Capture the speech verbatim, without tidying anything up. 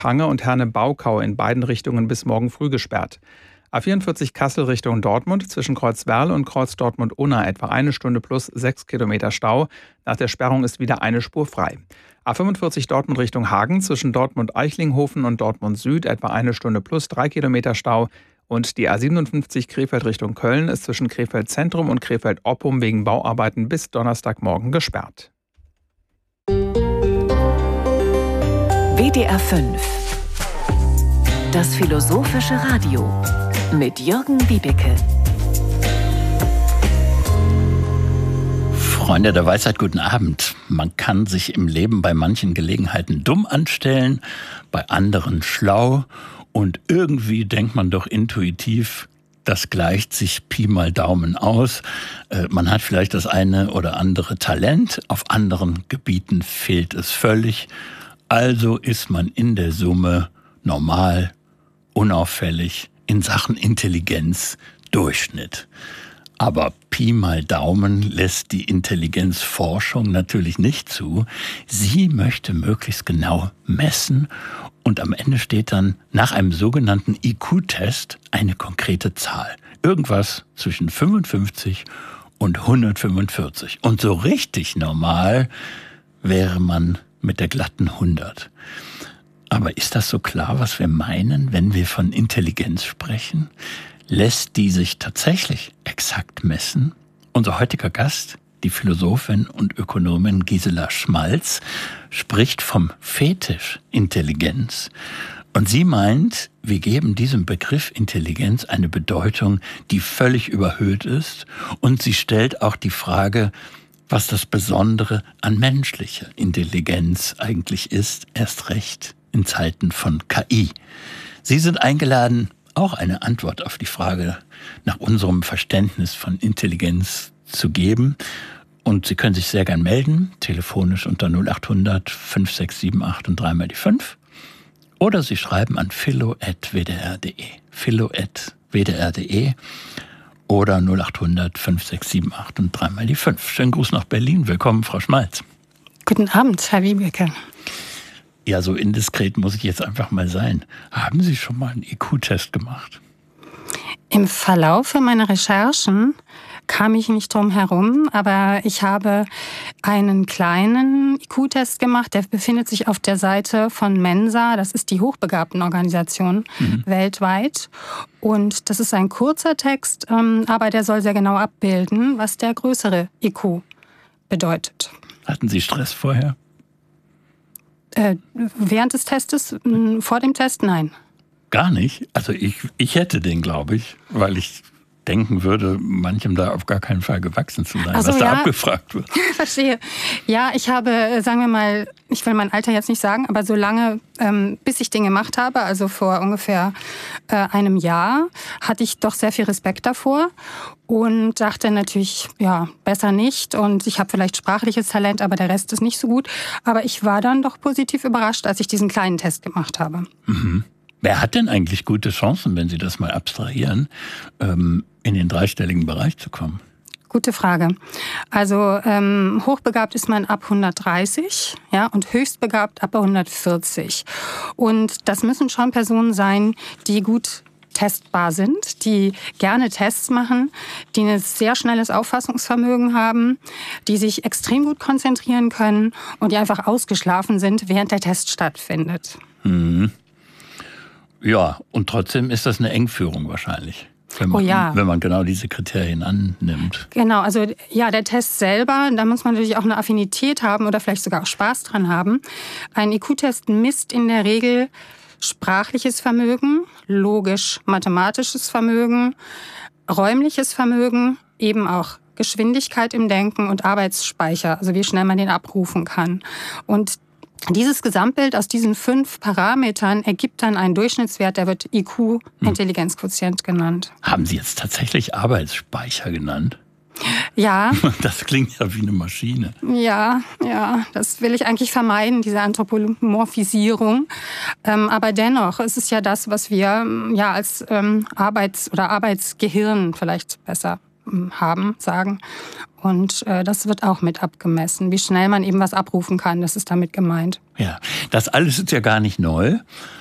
Hange und Herne-Baukau in beiden Richtungen bis morgen früh gesperrt. A vierundvierzig Kassel Richtung Dortmund zwischen Kreuzwerl und Kreuz Dortmund-Unna etwa eine Stunde plus sechs Kilometer Stau. Nach der Sperrung ist wieder eine Spur frei. A fünfundvierzig Dortmund Richtung Hagen zwischen Dortmund-Eichlinghofen und Dortmund Süd etwa eine Stunde plus drei Kilometer Stau. Und die A siebenundfünfzig Krefeld Richtung Köln ist zwischen Krefeld Zentrum und Krefeld Oppum wegen Bauarbeiten bis Donnerstagmorgen gesperrt. W D R fünf. Das philosophische Radio mit Jürgen Wiebeke. Freunde der Weisheit, guten Abend. Man kann sich im Leben bei manchen Gelegenheiten dumm anstellen, bei anderen schlau und irgendwie denkt man doch intuitiv, das gleicht sich Pi mal Daumen aus. Äh, man hat vielleicht das eine oder andere Talent, auf anderen Gebieten fehlt es völlig. Also ist man in der Summe normal, unauffällig, in Sachen Intelligenz Durchschnitt. Aber Pi mal Daumen lässt die Intelligenzforschung natürlich nicht zu. Sie möchte möglichst genau messen und am Ende steht dann nach einem sogenannten I Q-Test eine konkrete Zahl. Irgendwas zwischen fünfundfünfzig und hundertfünfundvierzig. Und so richtig normal wäre man mit der glatten hundert. Aber ist das so klar, was wir meinen, wenn wir von Intelligenz sprechen? Lässt die sich tatsächlich exakt messen? Unser heutiger Gast, die Philosophin und Ökonomin Gisela Schmalz, spricht vom Fetisch Intelligenz. Und sie meint, wir geben diesem Begriff Intelligenz eine Bedeutung, die völlig überhöht ist. Und sie stellt auch die Frage, was das Besondere an menschlicher Intelligenz eigentlich ist, erst recht in Zeiten von K I. Sie sind eingeladen, auch eine Antwort auf die Frage nach unserem Verständnis von Intelligenz zu geben. Und Sie können sich sehr gern melden, telefonisch unter null achthundert fünf sechs sieben acht und dreimal die fünf. Oder Sie schreiben an philo at w d r punkt d e. philo at w d r punkt d e oder null achthundert fünf sechs sieben acht und dreimal die fünf. Schönen Gruß nach Berlin. Willkommen, Frau Schmalz. Guten Abend, Herr Wiebeke. Ja, so indiskret muss ich jetzt einfach mal sein. Haben Sie schon mal einen I Q-Test gemacht? Im Verlauf meiner Recherchen kam ich nicht drum herum, aber ich habe einen kleinen I Q-Test gemacht, der befindet sich auf der Seite von Mensa, das ist die Hochbegabtenorganisation mhm. weltweit. Und das ist ein kurzer Text, aber der soll sehr genau abbilden, was der größere I Q bedeutet. Hatten Sie Stress vorher? Äh, während des Testes? Vor dem Test? Nein. Gar nicht? Also ich, ich hätte den, glaube ich, weil ich denken würde, manchem da auf gar keinen Fall gewachsen zu sein, so, was da ja, abgefragt wird. Verstehe. Ja, ich habe, sagen wir mal, ich will mein Alter jetzt nicht sagen, aber so lange, ähm, bis ich den gemacht habe, also vor ungefähr äh, einem Jahr, hatte ich doch sehr viel Respekt davor und dachte natürlich, ja, besser nicht. Und ich habe vielleicht sprachliches Talent, aber der Rest ist nicht so gut. Aber ich war dann doch positiv überrascht, als ich diesen kleinen Test gemacht habe. Mhm. Wer hat denn eigentlich gute Chancen, wenn Sie das mal abstrahieren, in den dreistelligen Bereich zu kommen? Gute Frage. Also ähm, hochbegabt ist man ab hundertdreißig, ja, und höchstbegabt ab hundertvierzig. Und das müssen schon Personen sein, die gut testbar sind, die gerne Tests machen, die ein sehr schnelles Auffassungsvermögen haben, die sich extrem gut konzentrieren können und die einfach ausgeschlafen sind, während der Test stattfindet. Mhm. Ja, und trotzdem ist das eine Engführung wahrscheinlich, wenn man, oh ja. wenn man genau diese Kriterien annimmt. Genau, also ja, der Test selber, da muss man natürlich auch eine Affinität haben oder vielleicht sogar auch Spaß dran haben. Ein I Q-Test misst in der Regel sprachliches Vermögen, logisch-mathematisches Vermögen, räumliches Vermögen, eben auch Geschwindigkeit im Denken und Arbeitsspeicher, also wie schnell man den abrufen kann. Und dieses Gesamtbild aus diesen fünf Parametern ergibt dann einen Durchschnittswert, der wird I Q, Intelligenzquotient genannt. Haben Sie jetzt tatsächlich Arbeitsspeicher genannt? Ja. Das klingt ja wie eine Maschine. Ja, ja, das will ich eigentlich vermeiden, diese Anthropomorphisierung. Ähm, aber dennoch, es ist ja das, was wir ja als ähm, Arbeits- oder Arbeitsgehirn vielleicht besser ähm, haben, sagen. Und äh, das wird auch mit abgemessen, wie schnell man eben was abrufen kann. Das ist damit gemeint. Ja, das alles ist ja gar nicht neu.